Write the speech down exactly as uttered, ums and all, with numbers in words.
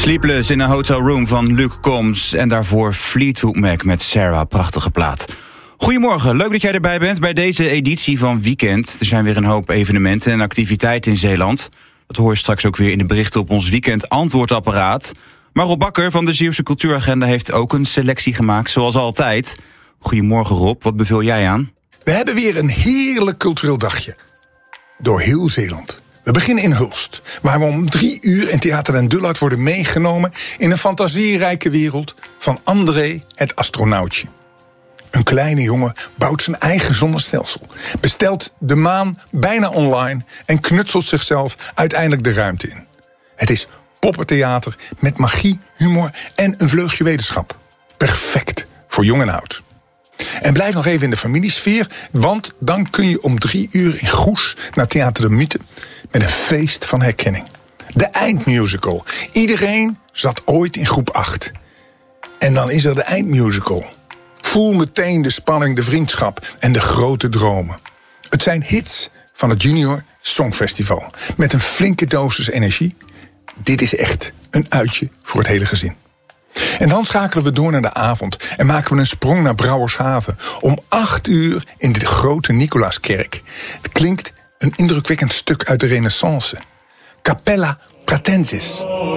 Sleepless in a Hotel Room van Luc Combs. En daarvoor Fleetwood Mac met Sarah, prachtige plaat. Goedemorgen, leuk dat jij erbij bent bij deze editie van Weekend. Er zijn weer een hoop evenementen en activiteiten in Zeeland. Dat hoor je straks ook weer in de berichten op ons Weekend antwoordapparaat. Maar Rob Bakker van de Zeeuwse Cultuuragenda heeft ook een selectie gemaakt, zoals altijd. Goedemorgen Rob, wat beveel jij aan? We hebben weer een heerlijk cultureel dagje. Door heel Zeeland. We beginnen in Hulst, waar we om drie uur in Theater Den Dullard worden meegenomen in een fantasierijke wereld van André het astronautje. Een kleine jongen bouwt zijn eigen zonnestelsel, bestelt de maan bijna online en knutselt zichzelf uiteindelijk de ruimte in. Het is poppentheater met magie, humor en een vleugje wetenschap. Perfect voor jong en oud. En blijf nog even in de familiesfeer, want dan kun je om drie uur in Goes naar Theater de Mythe met een feest van herkenning. De eindmusical. Iedereen zat ooit in groep acht. En dan is er de eindmusical. Voel meteen de spanning, de vriendschap en de grote dromen. Het zijn hits van het Junior Songfestival. Met een flinke dosis energie. Dit is echt een uitje voor het hele gezin. En dan schakelen we door naar de avond en maken we een sprong naar Brouwershaven. Om acht uur in de grote Nicolaaskerk. Het klinkt een indrukwekkend stuk uit de Renaissance. Capella Pratensis.